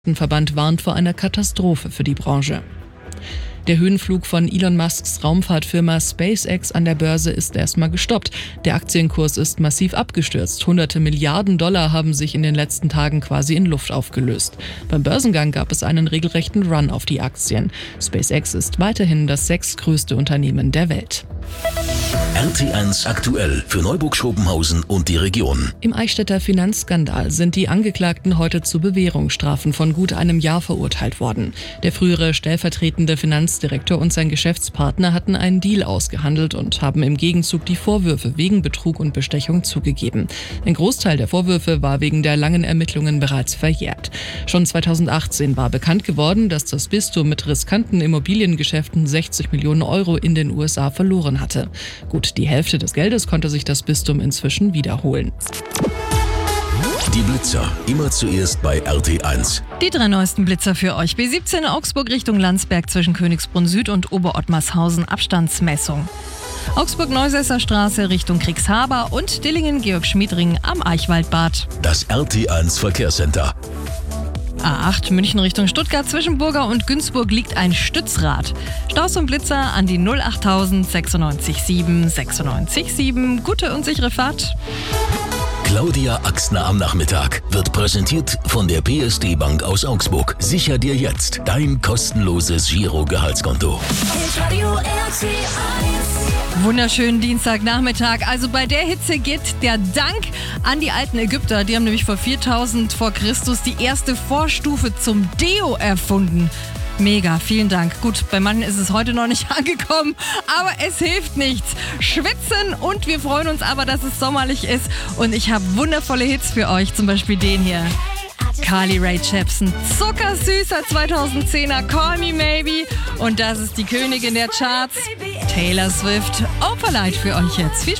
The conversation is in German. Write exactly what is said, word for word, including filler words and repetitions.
Verband warnt vor einer Katastrophe für die Branche. Der Höhenflug von Elon Musks Raumfahrtfirma SpaceX an der Börse ist erstmal gestoppt. Der Aktienkurs ist massiv abgestürzt. Hunderte Milliarden Dollar haben sich in den letzten Tagen quasi in Luft aufgelöst. Beim Börsengang gab es einen regelrechten Run auf die Aktien. SpaceX ist weiterhin das sechstgrößte Unternehmen der Welt. R T eins aktuell für Neuburg-Schopenhausen und die Region. Im Eichstätter Finanzskandal sind die Angeklagten heute zu Bewährungsstrafen von gut einem Jahr verurteilt worden. Der frühere stellvertretende Finanzdirektor und sein Geschäftspartner hatten einen Deal ausgehandelt und haben im Gegenzug die Vorwürfe wegen Betrug und Bestechung zugegeben. Ein Großteil der Vorwürfe war wegen der langen Ermittlungen bereits verjährt. Schon zweitausendachtzehn war bekannt geworden, dass das Bistum mit riskanten Immobiliengeschäften sechzig Millionen Euro in den U S A verloren hatte. Gut, die Hälfte des Geldes konnte sich das Bistum inzwischen wiederholen. Die Blitzer, immer zuerst bei R T eins. Die drei neuesten Blitzer für euch. B siebzehn Augsburg Richtung Landsberg zwischen Königsbrunn Süd und Oberottmarshausen Abstandsmessung. Augsburg-Neusesser Straße Richtung Kriegshaber und Dillingen-Georg-Schmiedring am Eichwaldbad. Das R T eins Verkehrscenter. A acht München Richtung Stuttgart zwischen Burger und Günzburg liegt ein Stützrad. Staus und Blitzer an die null achttausend sechsundneunzig sieben sechsundneunzig sieben. Gute und sichere Fahrt. Claudia Axner am Nachmittag wird präsentiert von der P S D Bank aus Augsburg. Sicher dir jetzt dein kostenloses Giro-Gehaltskonto. Wunderschönen Dienstagnachmittag. Also bei der Hitze geht der Dank an die alten Ägypter. Die haben nämlich vor viertausend vor Christus die erste Vorstufe zum Deo erfunden. Mega, vielen Dank. Gut, bei manchen ist es heute noch nicht angekommen, aber es hilft nichts. Schwitzen und wir freuen uns aber, dass es sommerlich ist. Und ich habe wundervolle Hits für euch, zum Beispiel den hier. Carly Rae Jepsen, zuckersüßer zweitausendzehner Call Me Maybe. Und das ist die Königin der Charts, Taylor Swift, Opalite für euch jetzt. Viel Spaß.